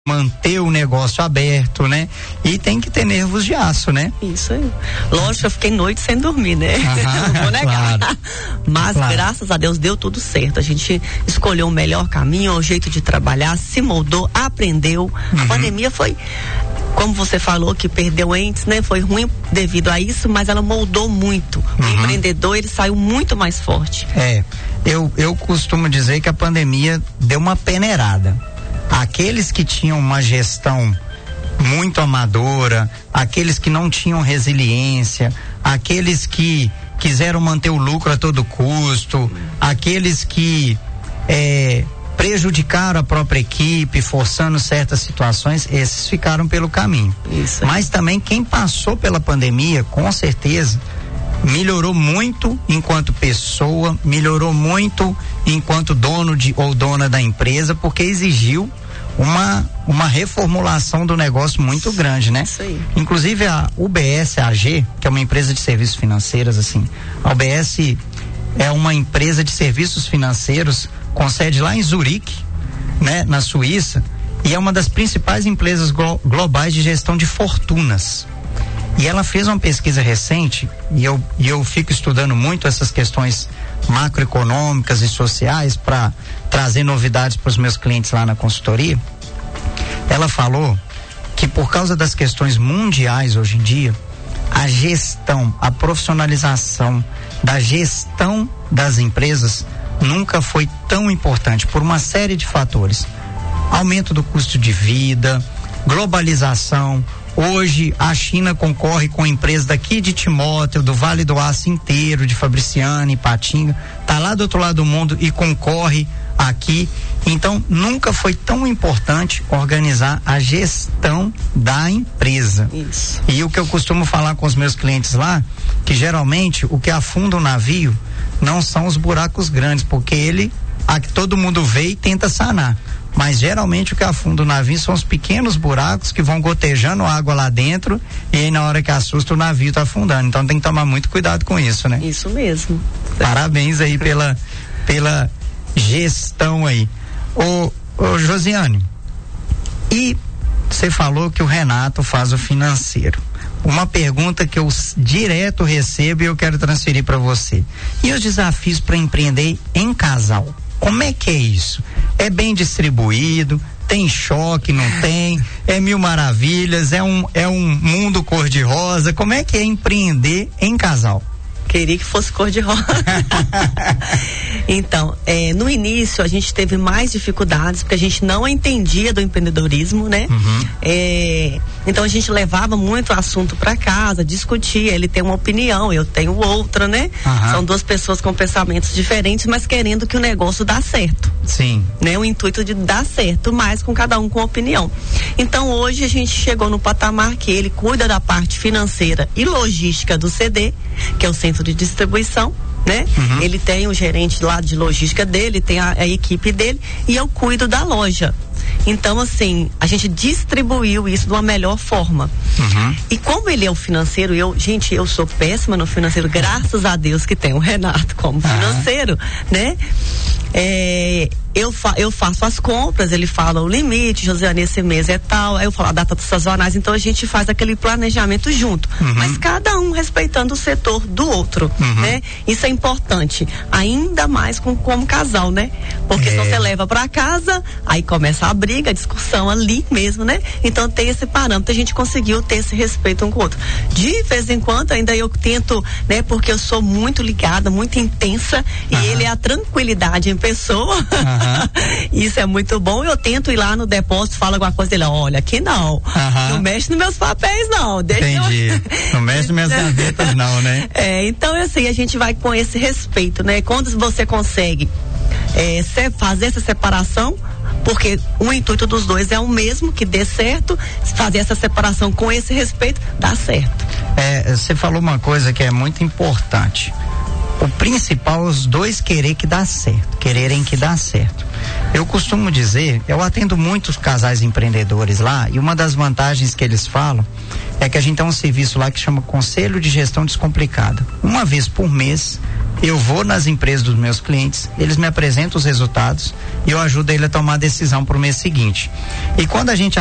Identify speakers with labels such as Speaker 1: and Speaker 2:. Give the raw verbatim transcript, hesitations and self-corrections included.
Speaker 1: manter o negócio aberto, né? E tem que ter nervos de aço, né?
Speaker 2: Isso aí. Lógico, eu fiquei noite sem dormir, né?
Speaker 1: Aham,
Speaker 2: não vou negar.
Speaker 1: claro.
Speaker 2: Mas
Speaker 1: Claro.
Speaker 2: graças a Deus deu tudo certo. A gente escolheu o melhor caminho, o jeito de trabalhar, se moldou, aprendeu.
Speaker 1: Uhum.
Speaker 2: A pandemia foi, como você falou, que perdeu entes, né? Foi ruim devido a isso, mas ela moldou muito. O
Speaker 1: Uhum.
Speaker 2: empreendedor, ele saiu muito mais forte.
Speaker 1: É, eu, eu costumo dizer que a pandemia deu uma peneirada. Aqueles que tinham uma gestão muito amadora, aqueles que não tinham resiliência, aqueles que quiseram manter o lucro a todo custo, aqueles que é, prejudicaram a própria equipe, forçando certas situações, esses ficaram pelo caminho.
Speaker 2: Isso.
Speaker 1: Mas também quem passou pela pandemia, com certeza, melhorou muito enquanto pessoa, melhorou muito enquanto dono de, ou dona da empresa, porque exigiu uma, uma reformulação do negócio muito grande, né?
Speaker 2: Isso aí.
Speaker 1: Inclusive a U B S A G, que é uma empresa de serviços financeiros, assim, a U B S é uma empresa de serviços financeiros com sede lá em Zurique, né? Na Suíça, e é uma das principais empresas glo- globais de gestão de fortunas. E ela fez uma pesquisa recente, e eu, e eu fico estudando muito essas questões macroeconômicas e sociais para trazer novidades para os meus clientes lá na consultoria. Ela falou que por causa das questões mundiais hoje em dia, a gestão, a profissionalização da gestão das empresas nunca foi tão importante por uma série de fatores. Aumento do custo de vida, globalização. Hoje a China concorre com empresas daqui de Timóteo, do Vale do Aço inteiro, de Fabriciana, Ipatinga, tá lá do outro lado do mundo e concorre aqui. Então nunca foi tão importante organizar a gestão da empresa.
Speaker 2: Isso.
Speaker 1: E o que eu costumo falar com os meus clientes lá, que geralmente o que afunda o navio não são os buracos grandes, porque ele, a que todo mundo vê e tenta sanar. Mas geralmente o que afunda o navio são os pequenos buracos que vão gotejando água lá dentro, e aí na hora que assusta o navio tá afundando. Então tem que tomar muito cuidado com isso, né?
Speaker 2: Isso mesmo.
Speaker 1: Parabéns aí pela, pela gestão aí. Ô, ô Josiane, e você falou que o Renato faz o financeiro. Uma pergunta que eu direto recebo e eu quero transferir para você. E os desafios para empreender em casal? Como é que é isso? É bem distribuído? Tem choque, não tem? É mil maravilhas? É um, é um mundo cor-de-rosa? Como é que é empreender em casal?
Speaker 2: Queria que fosse cor-de-rosa. Então, é, no início a gente teve mais dificuldades porque a gente não entendia do empreendedorismo, né?
Speaker 1: Uhum.
Speaker 2: É, então a gente levava muito o assunto para casa, discutia, ele tem uma opinião, eu tenho outra, né?
Speaker 1: Uhum.
Speaker 2: São duas pessoas com pensamentos diferentes, mas querendo que o negócio dá certo.
Speaker 1: Sim.
Speaker 2: Né? O intuito de dar certo, mas com cada um com opinião. Então hoje a gente chegou no patamar que ele cuida da parte financeira e logística do C D, que é o centro de distribuição, né? Uhum. Ele tem o gerente lá de logística dele, tem a, a equipe dele, e eu cuido da loja. Então, assim, a gente distribuiu isso de uma melhor forma.
Speaker 1: Uhum.
Speaker 2: E como ele é o financeiro, eu, gente, eu sou péssima no financeiro, graças a Deus que tem o Renato como financeiro, uhum. né? É, eu, fa, eu faço as compras, ele fala o limite, Josiane, esse mês é tal, aí eu falo a data dos sazonais, então a gente faz aquele planejamento junto, uhum. mas cada um respeitando o setor do outro, uhum. né? Isso é importante, ainda mais com, como casal, né? Porque é. senão você leva pra casa, aí começa a briga, a discussão ali mesmo, né? Então tem esse parâmetro, a gente conseguiu ter esse respeito um com o outro. De vez em quando ainda eu tento, né? Porque eu sou muito ligada, muito intensa, uhum. e ele é a tranquilidade em pessoa. Uhum. Isso é muito bom. Eu tento ir lá no depósito, fala alguma coisa dele, olha, aqui não. Uhum. Não mexe nos meus papéis, não. Deixa
Speaker 1: Entendi. Eu... Não mexe nos meus gavetas, não, né?
Speaker 2: É, então assim, a gente vai com esse respeito, né? Quando você consegue é, fazer essa separação, porque o intuito dos dois é o mesmo, que dê certo, fazer essa separação com esse respeito, dá certo.
Speaker 1: É, você falou uma coisa que é muito importante. O principal é os dois querer que dá certo, quererem que dá certo. Eu costumo dizer, eu atendo muitos casais empreendedores lá, e uma das vantagens que eles falam é que a gente tem um serviço lá que chama Conselho de Gestão Descomplicada. Uma vez por mês, Eu vou nas empresas dos meus clientes, eles me apresentam os resultados e eu ajudo ele a tomar a decisão para o mês seguinte. E quando a gente